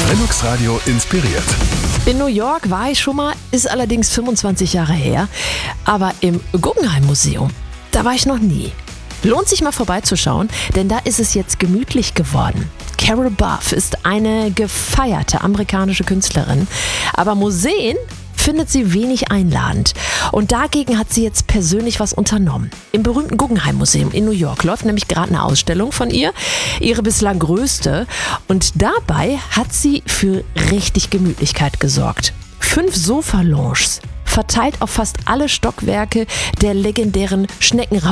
Lennox Radio inspiriert. In New York war ich schon mal, ist allerdings 25 Jahre her. Aber im Guggenheim Museum, da war ich noch nie. Lohnt sich mal vorbeizuschauen, denn da ist es jetzt gemütlich geworden. Carol Buff ist eine gefeierte amerikanische Künstlerin, aber Museen findet sie wenig einladend. Und dagegen hat sie jetzt persönlich was unternommen. Im berühmten Guggenheim Museum in New York läuft nämlich gerade eine Ausstellung von ihr, ihre bislang größte. Und dabei hat sie für richtig Gemütlichkeit gesorgt. 5 Sofa-Lounges, verteilt auf fast alle Stockwerke der legendären Schneckenrauch